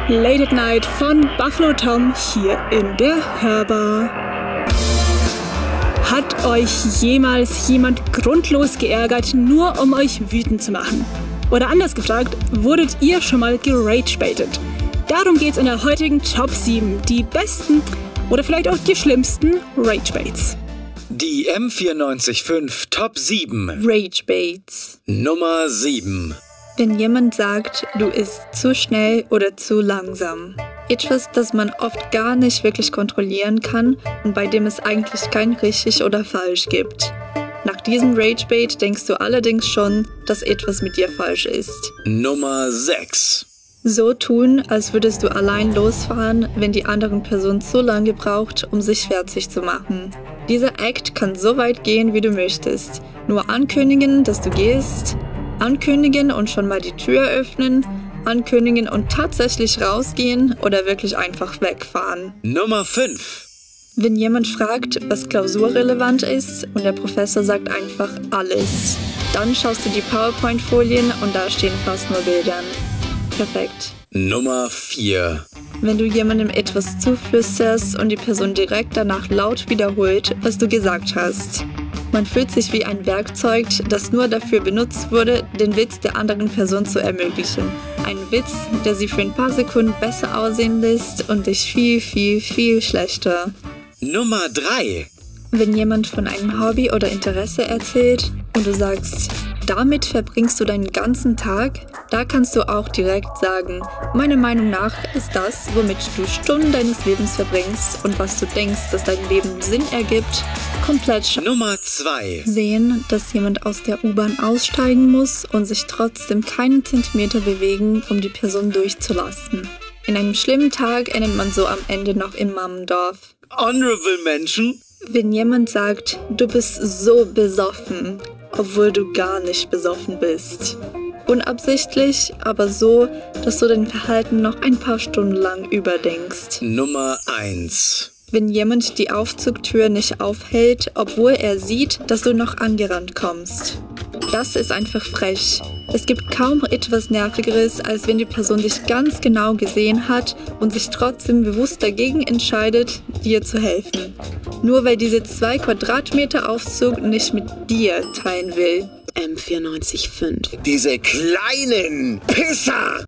Late at Night von Buffalo Tom hier in der Hörbar. Hat euch jemals jemand grundlos geärgert, nur um euch wütend zu machen? Oder anders gefragt, wurdet ihr schon mal gerage-baitet? Darum geht's in der heutigen Top 7, die besten oder vielleicht auch die schlimmsten Rage-Baits. Die M94.5 Top 7 Rage-Baits. Nummer 7. Wenn jemand sagt, du isst zu schnell oder zu langsam. Etwas, das man oft gar nicht wirklich kontrollieren kann und bei dem es eigentlich kein richtig oder falsch gibt. Nach diesem Rage-Bait denkst du allerdings schon, dass etwas mit dir falsch ist. Nummer 6. So tun, als würdest du allein losfahren, wenn die andere Person zu lange braucht, um sich fertig zu machen. Dieser Act kann so weit gehen, wie du möchtest. Nur ankündigen, dass du gehst, ankündigen und schon mal die Tür öffnen, ankündigen und tatsächlich rausgehen oder wirklich einfach wegfahren. Nummer 5. Wenn jemand fragt, was klausurrelevant ist und der Professor sagt einfach alles, dann schaust du die PowerPoint-Folien und da stehen fast nur Bildern. Perfekt. Nummer 4. Wenn du jemandem etwas zuflüsterst und die Person direkt danach laut wiederholt, was du gesagt hast. Man fühlt sich wie ein Werkzeug, das nur dafür benutzt wurde, den Witz der anderen Person zu ermöglichen. Ein Witz, der sie für ein paar Sekunden besser aussehen lässt und dich viel schlechter. Nummer 3. Wenn jemand von einem Hobby oder Interesse erzählt und du sagst, damit verbringst du deinen ganzen Tag, da kannst du auch direkt sagen, meiner Meinung nach ist das, womit du Stunden deines Lebens verbringst und was du denkst, dass dein Leben Sinn ergibt, komplett Nummer 2. Sehen, dass jemand aus der U-Bahn aussteigen muss und sich trotzdem keinen Zentimeter bewegen, um die Person durchzulassen. In einem schlimmen Tag endet man so am Ende noch im Mammendorf. Honorable Mention. Wenn jemand sagt, du bist so besoffen, obwohl du gar nicht besoffen bist. Unabsichtlich, aber so, dass du dein Verhalten noch ein paar Stunden lang überdenkst. Nummer 1. Wenn jemand die Aufzugtür nicht aufhält, obwohl er sieht, dass du noch angerannt kommst. Das ist einfach frech. Es gibt kaum etwas Nervigeres, als wenn die Person dich ganz genau gesehen hat und sich trotzdem bewusst dagegen entscheidet, dir zu helfen. Nur weil diese 2 Quadratmeter Aufzug nicht mit dir teilen will. M94.5. Diese kleinen Pisser!